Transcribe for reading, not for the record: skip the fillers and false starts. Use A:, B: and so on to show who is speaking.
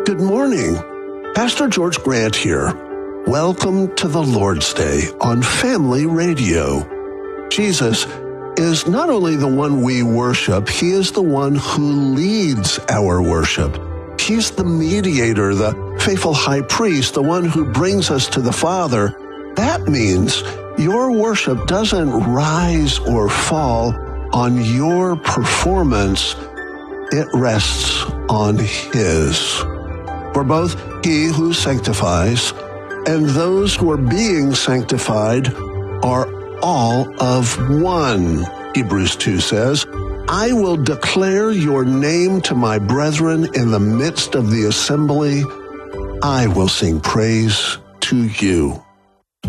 A: Good morning. Pastor George Grant here. Welcome to the Lord's Day on Family Radio. Jesus is not only the one we worship, he is the one who leads our worship. He's the mediator, the faithful high priest, the one who brings us to the Father. That means your worship doesn't rise or fall on your performance. It rests on his. For both he who sanctifies and those who are being sanctified are all of one. Hebrews 2 says, I will declare your name to my brethren in the midst of the assembly. I will sing praise to you.